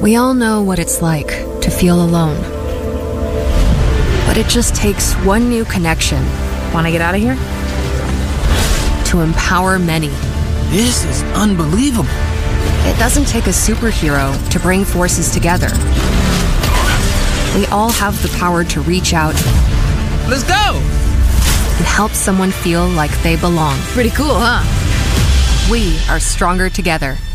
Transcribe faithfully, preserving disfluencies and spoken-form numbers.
We all know what it's like to feel alone. But it just takes one new connection. Want to get out of here? To empower many. This is unbelievable. It doesn't take a superhero to bring forces together. We all have the power to reach out. Let's go! And help someone feel like they belong. Pretty cool, huh? We are stronger together.